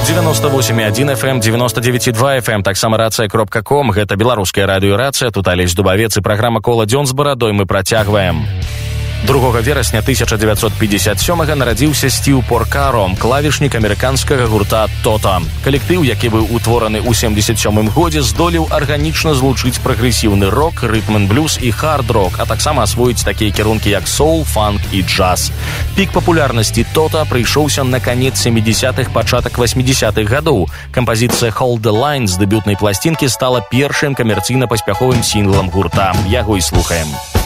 98,1 FM, 99,2 FM, таксама рацыя.ком. Гэта беларуская радыёрацыя, тут Алесь Дубавец і праграма «Кола дзён з барадой» мы працягваем. 2 верасня 1957-га нарадзіўся Стів Поркаро, клавішнік амерыканскага гурта «Тота». Калектыў, які быў утвораны ў 77-м годзе, здолеў арганічна злучыць прагрэсіўны рок, рытм-н-блюз і хард-рок, а таксама асвоіць такія кірункі, як соул, фанк і джаз. Пік папулярнасці «Тота» прыйшоўся на канец 70-х, пачатак 80-х гадоў. Кампазіцыя «Hold the Line» з дэбютнай пласцінкі стала першым камерцыйна паспяховым сінглам гурта. Яго і слухаем.